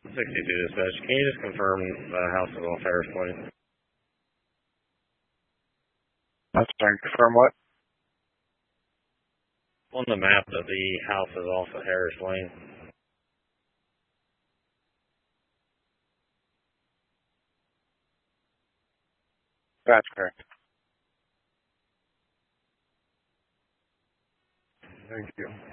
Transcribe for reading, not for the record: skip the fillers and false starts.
62 dispatch. Can you just confirm the house is off Harris Lane? I'm sorry, confirm what? On the map that the house is off of Harris Lane. That's correct. Thank you.